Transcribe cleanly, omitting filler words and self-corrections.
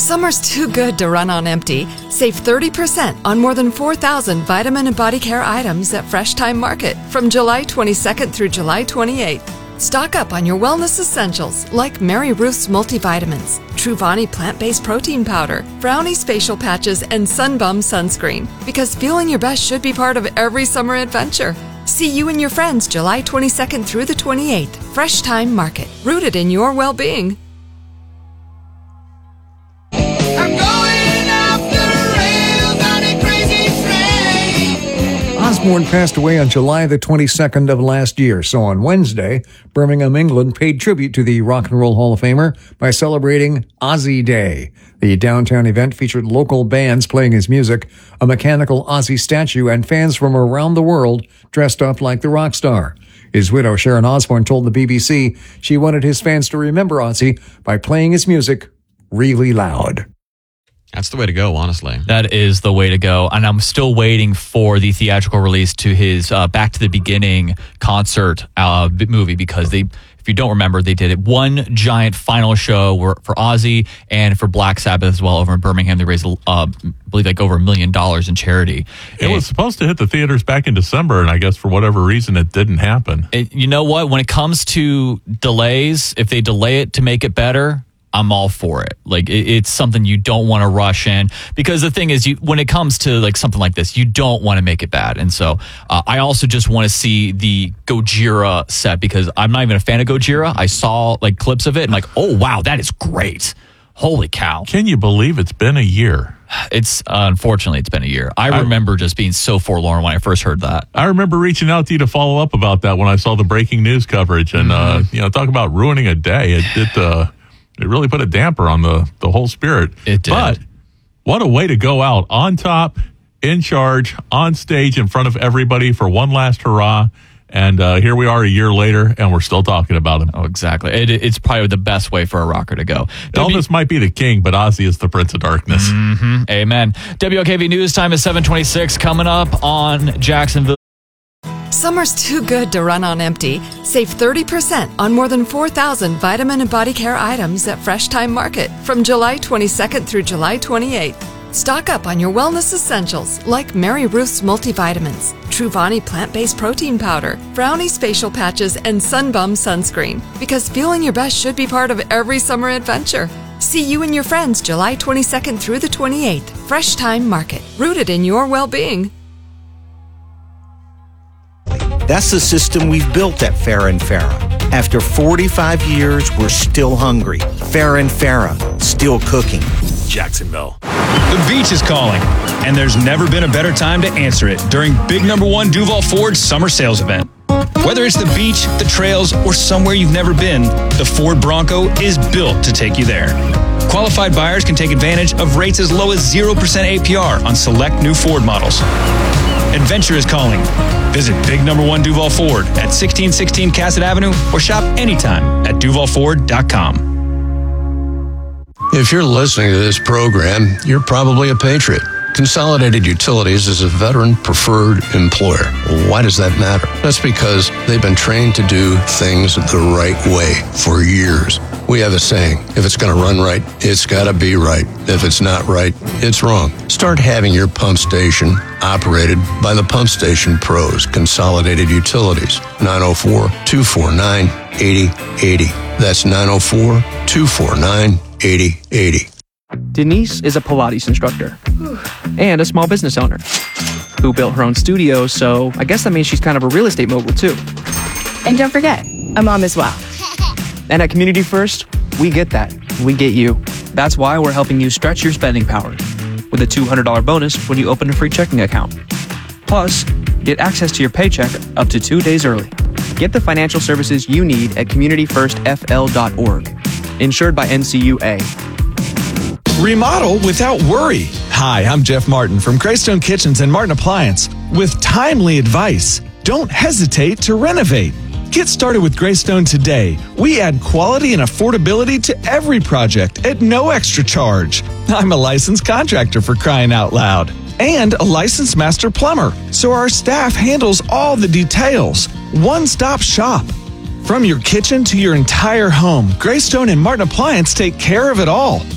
Summer's too good to run on empty. Save 30% on more than 4,000 vitamin and body care items at Fresh Time Market from July 22nd through July 28th. Stock up on your wellness essentials like Mary Ruth's multivitamins, Truvani plant-based protein powder, Brownie's facial patches, and Sunbum sunscreen. Because feeling your best should be part of every summer adventure. See you and your friends July 22nd through the 28th. Fresh Time Market, rooted in your well-being. Osborne passed away on July the 22nd of last year, so on Wednesday, Birmingham, England paid tribute to the Rock and Roll Hall of Famer by celebrating Ozzy Day. The downtown event featured local bands playing his music, a mechanical Ozzy statue, and fans from around the world dressed up like the rock star. His widow, Sharon Osbourne, told the BBC she wanted his fans to remember Ozzy by playing his music really loud. That's the way to go, honestly. That is the way to go. And I'm still waiting for the theatrical release to his Back to the Beginning concert movie, because if you don't remember, they did one giant final show for Ozzy and for Black Sabbath as well over in Birmingham. They raised, I believe, like over $1 million in charity. It was supposed to hit the theaters back in December, and I guess for whatever reason, it didn't happen. You know what? When it comes to delays, if they delay it to make it better, I'm all for it. Like, it's something you don't want to rush in, because the thing is, when it comes to like something like this, you don't want to make it bad. And so I also just want to see the Gojira set, because I'm not even a fan of Gojira. I saw like clips of it and like, oh wow, that is great. Holy cow. Can you believe it's been a year? It's unfortunately, it's been a year. I remember just being so forlorn when I first heard that. I remember reaching out to you to follow up about that when I saw the breaking news coverage, and talk about ruining a day. It really put a damper on the whole spirit. It did. But what a way to go out on top, in charge, on stage in front of everybody for one last hurrah. And here we are a year later, and we're still talking about him. Oh, exactly. It's probably the best way for a rocker to go. Elvis might be the king, but Ozzy is the Prince of Darkness. Mm-hmm. Amen. WOKV News Time is 7:26. Coming up on Jacksonville. Summer's too good to run on empty. Save 30% on more than 4,000 vitamin and body care items at Fresh Time Market from July 22nd through July 28th. Stock up on your wellness essentials like Mary Ruth's multivitamins, Truvani plant-based protein powder, Brownie's facial patches, and Sunbum sunscreen. Because feeling your best should be part of every summer adventure. See you and your friends July 22nd through the 28th. Fresh Time Market, rooted in your well-being. That's the system we've built at Farah & Farah. After 45 years, we're still hungry. Farah & Farah, still cooking. Jacksonville. The beach is calling, and there's never been a better time to answer it during Big Number 1 Duval Ford Summer Sales Event. Whether it's the beach, the trails, or somewhere you've never been, the Ford Bronco is built to take you there. Qualified buyers can take advantage of rates as low as 0% APR on select new Ford models. Adventure is calling. Visit Big Number 1 Duval Ford at 1616 Cassett Avenue or shop anytime at duvalford.com. If you're listening to this program, you're probably a patriot. Consolidated Utilities is a veteran-preferred employer. Why does that matter? That's because they've been trained to do things the right way for years. We have a saying, if it's going to run right, it's got to be right. If it's not right, it's wrong. Start having your pump station operated by the Pump Station Pros, Consolidated Utilities, 904-249-8080. That's 904-249-8080. Denise is a Pilates instructor and a small business owner who built her own studio, so I guess that means she's kind of a real estate mogul too. And don't forget, a mom as well. And at Community First, we get that. We get you. That's why we're helping you stretch your spending power with a $200 bonus when you open a free checking account. Plus, get access to your paycheck up to 2 days early. Get the financial services you need at communityfirstfl.org. Insured by NCUA. Remodel without worry. Hi, I'm Jeff Martin from Greystone Kitchens and Martin Appliance. With timely advice, don't hesitate to renovate. Get started with Greystone today. We add quality and affordability to every project at no extra charge. I'm a licensed contractor, for crying out loud, and a licensed master plumber, so our staff handles all the details. One-stop shop. From your kitchen to your entire home, Greystone and Martin Appliance take care of it all.